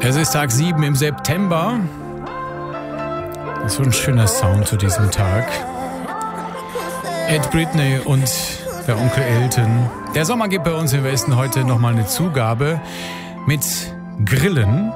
Es ist Tag 7 im September. Das ist so ein schöner Sound zu diesem Tag. Ed Britney und der Onkel Elton. Der Sommer gibt bei uns im Westen heute nochmal eine Zugabe mit Grillen.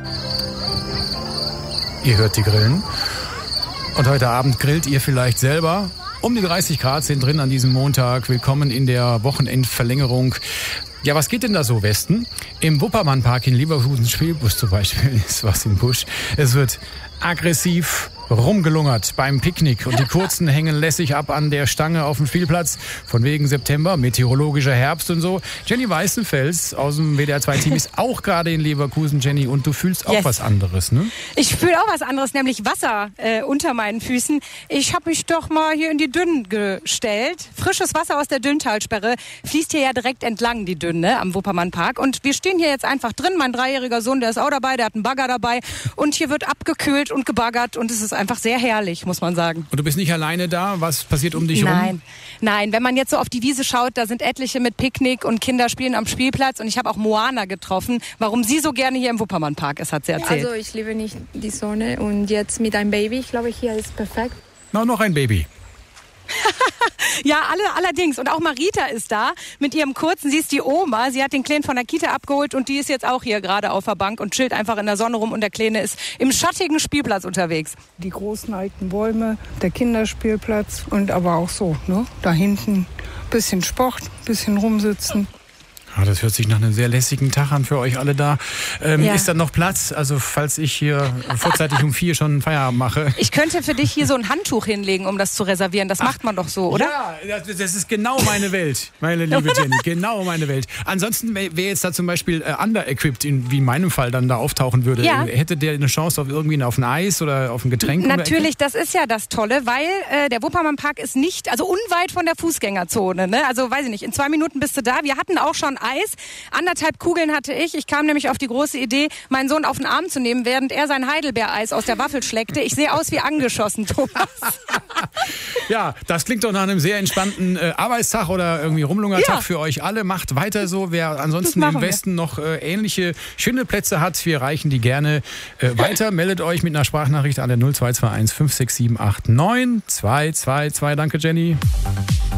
Ihr hört die Grillen. Und heute Abend grillt ihr vielleicht selber. Um die 30 Grad sind drin an diesem Montag. Willkommen in der Wochenendverlängerung. Ja, was geht denn da so, Westen? Im Wuppermannpark in Leverkusen-Spielbus zum Beispiel ist was im Busch. Es wird aggressiv rumgelungert beim Picknick und die Kurzen hängen lässig ab an der Stange auf dem Spielplatz. Von wegen September, meteorologischer Herbst und so. Jenny Weißenfels aus dem WDR2-Team ist auch gerade in Leverkusen, Jenny, und du fühlst auch was anderes, ne? Ich fühle auch was anderes, nämlich Wasser unter meinen Füßen. Ich habe mich doch mal hier in die Dünn gestellt. Frisches Wasser aus der Dünntalsperre fließt hier ja direkt entlang, die Dünn, ne, am Wuppermannpark. Und wir stehen hier jetzt einfach drin. Mein 3-jähriger Sohn, der ist auch dabei, der hat einen Bagger dabei. Und hier wird abgekühlt und gebaggert und es ist einfach sehr herrlich, muss man sagen. Und du bist nicht alleine da? Was passiert um dich rum? Nein, wenn man jetzt so auf die Wiese schaut, da sind etliche mit Picknick und Kinder spielen am Spielplatz und ich habe auch Moana getroffen. Warum sie so gerne hier im Wuppermannpark ist, hat sie erzählt. Also ich liebe nicht die Sonne und jetzt mit einem Baby, ich glaube, hier ist perfekt. Noch ein Baby. Ja, allerdings. Und auch Marita ist da mit ihrem Kurzen. Sie ist die Oma. Sie hat den Kleinen von der Kita abgeholt und die ist jetzt auch hier gerade auf der Bank und chillt einfach in der Sonne rum und der Kleine ist im schattigen Spielplatz unterwegs. Die großen alten Bäume, der Kinderspielplatz und aber auch so, ne? Da hinten bisschen Sport, bisschen rumsitzen. Ja, das hört sich nach einem sehr lässigen Tag an für euch alle da. Ja. Ist da noch Platz? Also falls ich hier vorzeitig um 4 schon Feierabend mache. Ich könnte für dich hier so ein Handtuch hinlegen, um das zu reservieren. Das macht man doch so, oder? Ja, das ist genau meine Welt, meine liebe Jenny. Genau meine Welt. Ansonsten, wer jetzt da zum Beispiel under-equipped, wie in meinem Fall dann da auftauchen würde, hätte der eine Chance auf irgendwie auf ein Eis oder auf ein Getränk? Natürlich, das ist ja das Tolle, weil der Wuppermannpark ist nicht, also unweit von der Fußgängerzone. Ne? Also weiß ich nicht, in 2 Minuten bist du da. Wir hatten auch schon Eis. 1,5 Kugeln hatte ich. Ich kam nämlich auf die große Idee, meinen Sohn auf den Arm zu nehmen, während er sein Heidelbeereis aus der Waffel schleckte. Ich sehe aus wie angeschossen, Thomas. Ja, das klingt doch nach einem sehr entspannten Arbeitstag oder irgendwie Rumlungertag für euch alle. Macht weiter so. Wer ansonsten im Westen noch ähnliche schöne Plätze hat, wir reichen die gerne weiter. Meldet euch mit einer Sprachnachricht an der 0221 56789 222. Danke, Jenny.